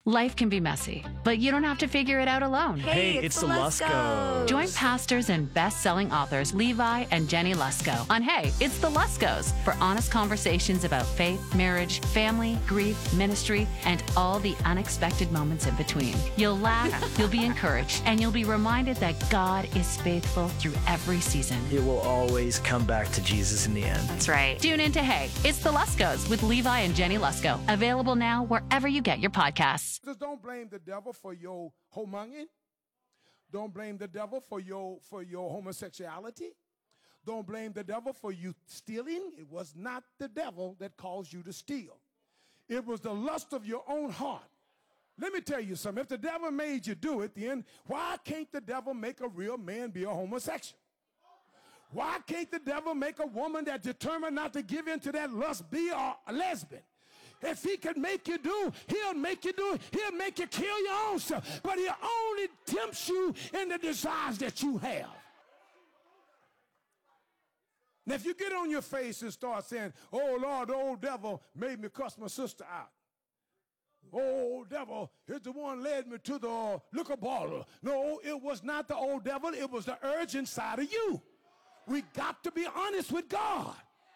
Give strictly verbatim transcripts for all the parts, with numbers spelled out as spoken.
Life can be messy, but you don't have to figure it out alone. Hey, Hey, it's, it's the the Luskos. Join pastors and best-selling authors Levi and Jenny Lusko on Hey, It's the Luskos for honest conversations about faith, marriage, family, grief, ministry, and all the unexpected moments in between. You'll laugh, you'll be encouraged, and you'll be reminded that God is faithful through every season. It will always come back to Jesus in the end. That's right. Tune in to Hey, It's the Luskos with Levi and Jenny Lusko. Available now wherever you get your podcasts. Just don't blame the devil for your homonging. Don't blame the devil for your for your homosexuality. Don't blame the devil for you stealing. It was not the devil that caused you to steal. It was the lust of your own heart. Let me tell you something. If the devil made you do it, then why can't the devil make a real man be a homosexual? Why can't the devil make a woman that determined not to give in to that lust be a, a lesbian? If he can make you do, he'll make you do, he'll make you kill your own self. But he only tempts you in the desires that you have. Now, if you get on your face and start saying, oh, Lord, the old devil made me cuss my sister out. Oh, old devil is the one led me to the uh, liquor bottle. No, it was not the old devil. It was the urge inside of you. We got to be honest with God.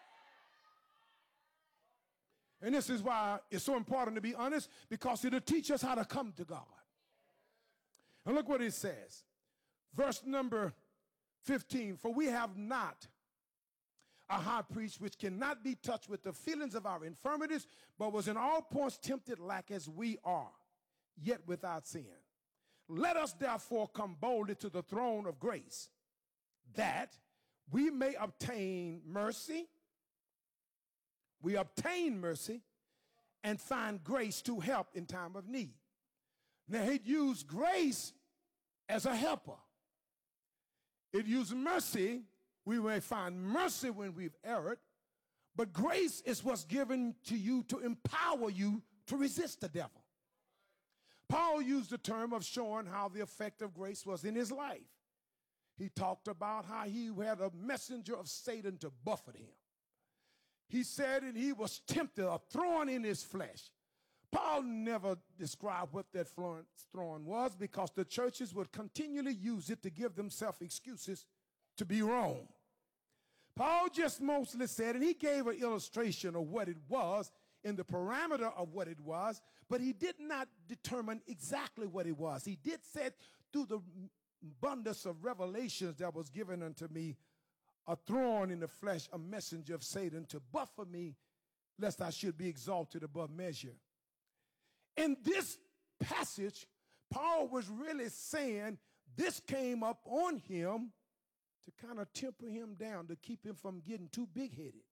And this is why it's so important to be honest, because it'll teach us how to come to God. And look what it says. Verse number fifteen, for we have not a high priest which cannot be touched with the feelings of our infirmities, but was in all points tempted like as we are, yet without sin. Let us therefore come boldly to the throne of grace, that we may obtain mercy. We obtain mercy and find grace to help in time of need. Now, it used grace as a helper. It used mercy. We may find mercy when we've erred, but grace is what's given to you to empower you to resist the devil. Paul used the term of showing how the effect of grace was in his life. He talked about how he had a messenger of Satan to buffet him. He said, and he was tempted, a thorn in his flesh. Paul never described what that thorn was, because the churches would continually use it to give themselves excuses to be wrong. Paul just mostly said, and he gave an illustration of what it was in the parameter of what it was, but he did not determine exactly what it was. He did say through the abundance of revelations that was given unto me, a thorn in the flesh, a messenger of Satan to buffet me, lest I should be exalted above measure. In this passage, Paul was really saying this came up on him to kind of temper him down, to keep him from getting too big-headed.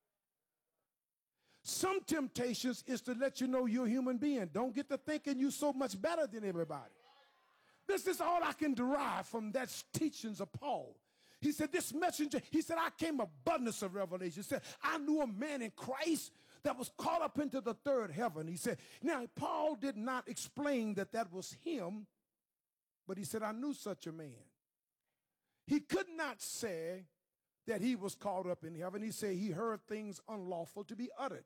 Some temptations is to let you know you're a human being. Don't get to thinking you're so much better than everybody. This is all I can derive from that teachings of Paul. He said, this messenger, he said, I came abundance of revelation. He said, I knew a man in Christ that was caught up into the third heaven. He said, now, Paul did not explain that that was him, but he said, I knew such a man. He could not say that he was caught up in heaven. He said he heard things unlawful to be uttered.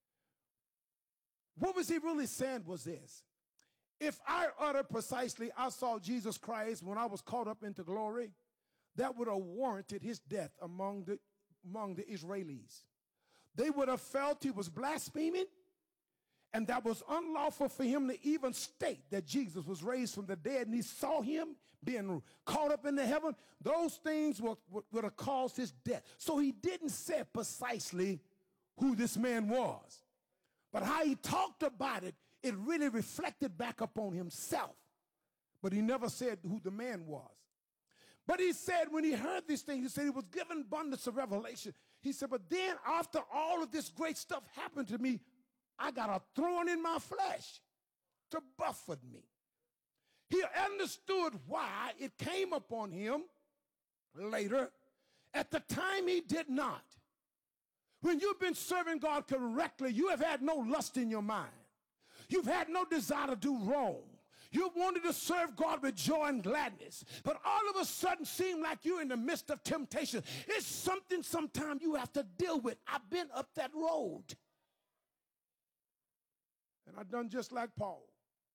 What was he really saying was this. If I uttered precisely, I saw Jesus Christ when I was caught up into glory, that would have warranted his death among the, among the Israelis. They would have felt he was blaspheming, and that was unlawful for him to even state that Jesus was raised from the dead, and he saw him being caught up into heaven. Those things would, would, would have caused his death. So he didn't say precisely who this man was. But how he talked about it, it really reflected back upon himself. But he never said who the man was. But he said when he heard these things, he said he was given abundance of revelation. He said, but then after all of this great stuff happened to me, I got a thorn in my flesh to buffet me. He understood why it came upon him later. At the time, he did not. When you've been serving God correctly, you have had no lust in your mind. You've had no desire to do wrong. You wanted to serve God with joy and gladness, but all of a sudden seemed like you're in the midst of temptation. It's something sometimes you have to deal with. I've been up that road. And I've done just like Paul.